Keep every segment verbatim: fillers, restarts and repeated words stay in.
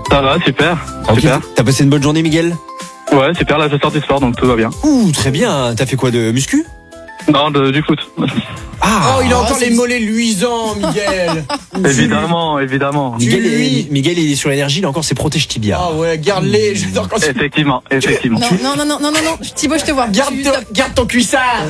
Ça va, super. Ok, Super. T'as passé une bonne journée, Miguel? Ouais, super, là je sors du sport donc tout va bien. Ouh, très bien. T'as fait quoi, de muscu? Non, de- du foot. Ah, Oh, il a encore c'est- les mollets luisants, Miguel. Évidemment, évidemment. Miguel, Tu lui- est, Miguel il est sur l'énergie, il a encore ses protèges tibia. Ah ouais, garde-les. J'adore quand tu... Effectivement, effectivement. Non, non, non, non, non, non, non. Thibaut, je te vois. Garde, Tu- ton- stop. garde ton cuissard.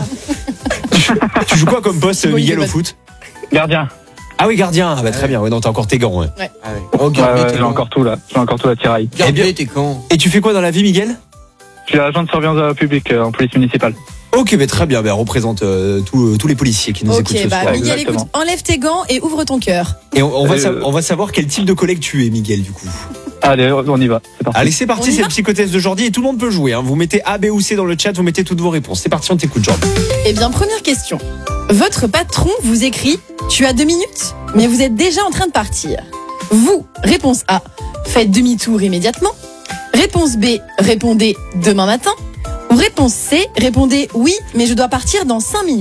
Tu joues quoi comme poste, Thibaut, il Miguel, est au pas- foot? Gardien. Ah oui, gardien. Ah bah, très bien. Ouais, non, t'as encore tes gants. Ouais. Ah ouais. Oh, Ouais, garde-les, ouais, t'es j'ai con. encore tout là. J'ai encore tout la tiraille. Garde-les, t'es con. Et tu fais quoi dans la vie, Miguel? Je suis agent de surveillance publique euh, en police municipale. Ok, mais très bien. Ben, représente euh, tous, tous les policiers qui nous écoutent Ok, ce bah soir. Miguel, Exactement. écoute, enlève tes gants et ouvre ton cœur. Et on, on va Euh, sa- on va savoir quel type de collègue tu es, Miguel, du coup. Allez, on y va. C'est parti. Allez, c'est On parti, y c'est va le psychotest d'aujourd'hui et tout le monde peut jouer. Hein. Vous mettez A, B ou C dans le chat, vous mettez toutes vos réponses. C'est parti, on t'écoute, Jordan. Eh bien, première question. Votre patron vous écrit « Tu as deux minutes, mais vous êtes déjà en train de partir. » Vous, réponse A, faites demi-tour immédiatement. Réponse B, répondez « Demain matin ». Ou réponse C, répondez « Oui, mais je dois partir dans cinq minutes. »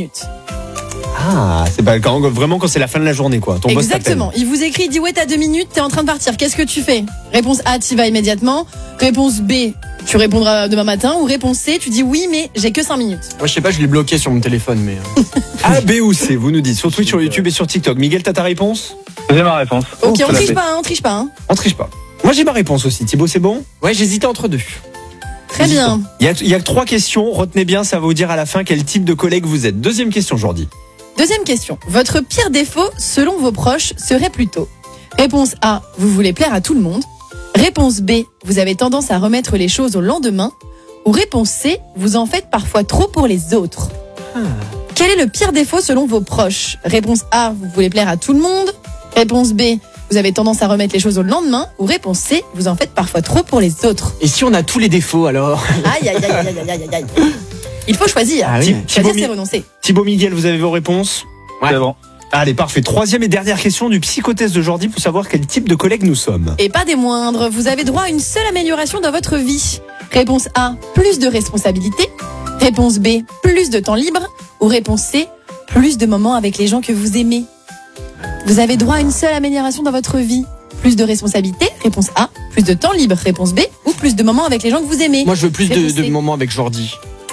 Ah, c'est pas quand, vraiment quand c'est la fin de la journée, quoi. Ton boss Exactement. Il vous écrit, il dit « Ouais, t'as deux minutes, t'es en train de partir. Qu'est-ce que tu fais ?» Réponse A, t'y vas immédialement. Réponse B, tu répondras demain matin. Ou réponse C, tu dis « Oui, mais j'ai que cinq minutes. » Moi, je sais pas, je l'ai bloqué sur mon téléphone, mais. euh, t'appelle. A, B ou C, vous nous dites sur Twitch, sur YouTube et sur TikTok. Miguel, t'as ta réponse? J'ai ma réponse. Ok, Tout on à triche fait. pas, hein, on triche pas. Hein. On triche pas. Moi, j'ai ma réponse aussi. Thibaut, c'est bon? Ouais, j'hésitais entre deux. Très bien. Il y a, il y a que trois questions. Retenez bien, ça va vous dire à la fin quel type de collègue vous êtes. Deuxième question, Jordi. Deuxième question. Votre pire défaut, selon vos proches, serait plutôt réponse A, vous voulez plaire à tout le monde. Réponse B, vous avez tendance à remettre les choses au lendemain. Ou réponse C, vous en faites parfois trop pour les autres. Quel est le pire défaut selon vos proches? Réponse A, vous voulez plaire à tout le monde. Réponse B, vous avez tendance à remettre les choses au lendemain. Ou réponse C, vous en faites parfois trop pour les autres. Et si on a tous les défauts, alors? Aïe, aïe, aïe, aïe, aïe, aïe, aïe. Il faut choisir. Ah oui. Thibaut, Choisir, Mi- c'est renoncer. Thibaut, Miguel, vous avez vos réponses? Ouais. C'est bon. Allez, parfait. Troisième et dernière question du psychotest de Jordi pour savoir quel type de collègue nous sommes. Et pas des moindres, vous avez droit à une seule amélioration dans votre vie. Réponse A, plus de responsabilités. Réponse B, plus de temps libre. Ou réponse C, plus de moments avec les gens que vous aimez. Vous avez droit à une seule amélioration dans votre vie. Plus de responsabilités, réponse A. Plus de temps libre, réponse B. Ou plus de moments avec les gens que vous aimez. Moi, je veux plus de, Réponse de C. moments avec Jordi.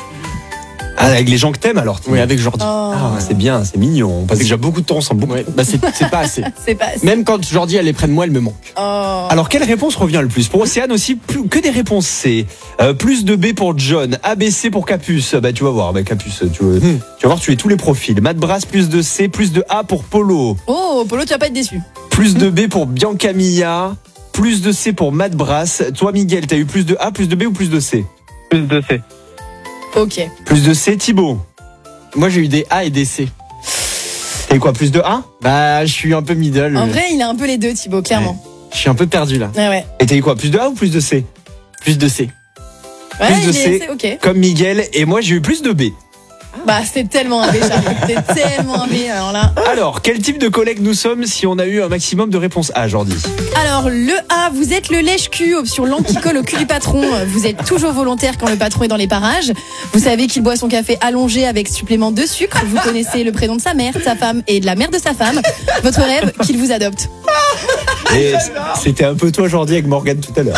Ah, avec les gens que t'aimes alors, Thibaut. Oui, avec Jordi. Oh, Ah, c'est bien, c'est mignon. On passe déjà beaucoup de temps ensemble. beaucoup. Ouais, bah c'est c'est pas assez. c'est pas... Même quand Jordi elle est près de moi, elle me manque. Oh. Alors, quelle réponse revient le plus? Pour Océane aussi, plus, que des réponses C. Euh, plus de B pour John, A, B, C pour Capus. Bah, tu vas voir, bah, Capus, tu, vas- Hmm. tu vas voir, tu es tous les profils. Matt Brass, plus de C, plus de A pour Polo. Oh, Polo, tu vas pas être déçu. Plus de B pour Bianca Mia. Plus de C pour Matt Brass. Toi, Miguel, t'as eu plus de A, plus de B ou plus de C? Plus de C. Ok. Plus de C, Thibaut. Moi, j'ai eu des A et des C. T'as eu quoi, plus de A? Bah, je suis un peu middle. En vrai, il a un peu les deux, Thibaut, clairement. Je suis un peu perdu là. Ouais, ouais. Et t'as eu quoi, plus de A ou plus de C? Plus de C. Ouais, Plus de il est- C. c'est ok. Comme Miguel, et moi j'ai eu plus de B. Bah, c'est tellement un B, Charlie. C'est tellement un B, alors là. Alors, quel type de collègue nous sommes si on a eu un maximum de réponses A, Jordi? Alors, le A, vous êtes le lèche-cul, option langue qui colle au cul du patron. Vous êtes toujours volontaire quand le patron est dans les parages. Vous savez qu'il boit son café allongé avec supplément de sucre. Vous connaissez le prénom de sa mère, de sa femme et de la mère de sa femme. Votre rêve, qu'il vous adopte. Et c'était un peu toi, Jordi, avec Morgane tout à l'heure.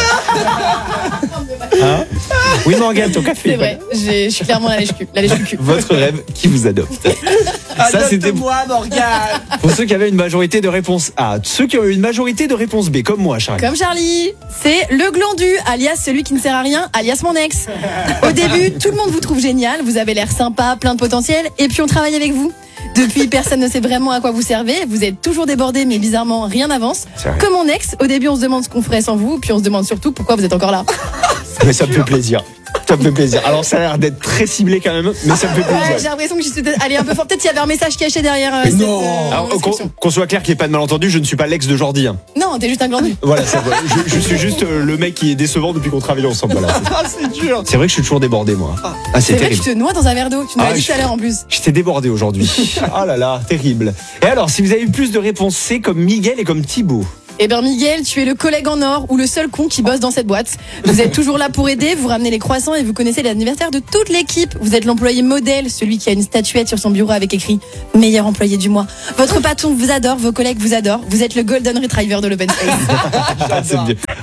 Hein? Oui, Morgane, ton café. C'est vrai, j'ai- je suis clairement la lèche-cul. La lèche-cul. Votre rêve qui vous adopte. Ça, c'était moi, Morgane. pour ceux qui avaient une majorité de réponses A. Ceux qui ont eu une majorité de réponses B, comme moi, Charlie. Comme Charlie, c'est le glandu, alias celui qui ne sert à rien, alias mon ex. Au début, tout le monde vous trouve génial, vous avez l'air sympa, plein de potentiel, et puis on travaille avec vous. Depuis, personne ne sait vraiment à quoi vous servez, vous êtes toujours débordé, mais bizarrement, rien n'avance. C'est vrai. Comme mon ex, au début, on se demande ce qu'on ferait sans vous, puis on se demande surtout pourquoi vous êtes encore là. Mais ça me fait plaisir. Ça me fait plaisir. Alors, ça a l'air d'être très ciblé quand même, mais ça me fait Ouais, plaisir. j'ai l'impression que je suis peut-être allée un peu fort. Peut-être qu'il y avait un message caché derrière euh, Mais cette non. euh, Alors, qu'on, description. qu'on soit clair qu'il n'y ait pas de malentendu, je ne suis pas l'ex de Jordi. hein. Non, t'es juste un glandu. Voilà, ça va. Je, je suis juste euh, le mec qui est décevant depuis qu'on travaille ensemble. Voilà. Ah, c'est dur. C'est vrai que je suis toujours débordé, moi. Ah, C'est c'est vrai que terrible. tu te noies dans un verre d'eau. Tu nous Ah, l'as dit je- tout à l'heure en plus. J'étais débordé aujourd'hui. Ah là là, terrible. Et alors, si vous avez eu plus de réponses C comme Miguel et comme Thibaut. Eh ben Miguel, tu es le collègue en or ou le seul con qui bosse dans cette boîte. Vous êtes toujours là pour aider, vous ramenez les croissants et vous connaissez l'anniversaire de toute l'équipe. Vous êtes l'employé modèle, celui qui a une statuette sur son bureau avec écrit « Meilleur employé du mois ». Votre patron vous adore, vos collègues vous adorent. Vous êtes le golden retriever de l'open space. Ah, c'est bien.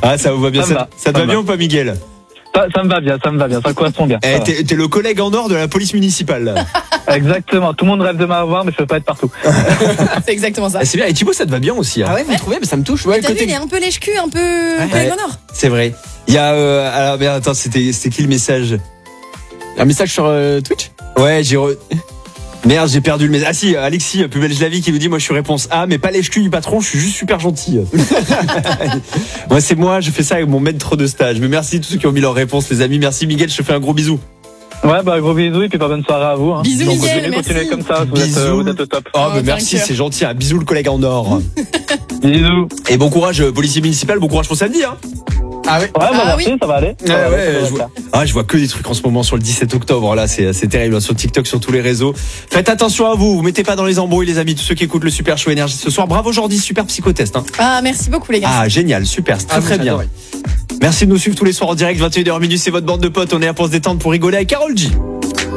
Ah, ça vous va bien. Ça Ça, me va, ça te ça va me bien va. ou pas, Miguel? Ça, ça me va bien, ça me va bien, ça correspond bien. Eh, Ça va. t'es, t'es le collègue en or de la police municipale. là. Exactement. Tout le monde rêve de m'avoir, mais je peux pas être partout. C'est exactement ça. Ah, c'est bien. Et Thibaut, ça te va bien aussi. Hein. Ah ouais, vous trouvez? Mais ça me touche. Ouais, le T'as vu, côté. il est un peu lèche-cul, un peu un peu Ouais. Léonard. C'est vrai. Il y a. Euh, alors, mais attends, c'était, c'était qui le message? Un message sur euh, Twitch? Ouais, j'ai. Re... Merde, j'ai perdu le message. Ah si, Alexis, plus belle je la vie, qui nous dit moi je suis réponse A, mais pas lèche-cul du patron, je suis juste super gentil. Moi c'est moi, je fais ça avec mon maître de stage. Mais merci à tous ceux qui ont mis leur réponse, les amis. Merci Miguel, je te fais un gros bisou. Ouais, bah gros bisous et puis pas bonne soirée à vous. Hein. Bisous, Donc, Miguel, continuez, continuez merci. comme ça, vous êtes, Bisous. euh, vous êtes au top. Oh, Oh, bah t'es merci, un cœur. c'est gentil. Un bisou le collègue en or. Bisous. Et bon courage, euh, policier municipal, bon courage pour samedi. Hein. Ah ouais. Ouais, bah Ah merci, oui. ça va aller. Ça Ouais, va aller, ouais, ça va je être vois, là. ah, je vois que des trucs en ce moment sur le dix-sept octobre. Là, c'est, c'est terrible. Sur TikTok, sur tous les réseaux. Faites attention à vous. Vous mettez pas dans les embrouilles, les amis. Tous ceux qui écoutent le Super Show Énergie ce soir. Bravo Jordi, super psychotest. Hein. Ah, merci beaucoup les gars. Ah, génial, super, c'est très Ah, très vous, bien. j'adore. Merci de nous suivre tous les soirs en direct, vingt et une heures minuit, c'est votre bande de potes. On est là pour se détendre, pour rigoler avec Karol G.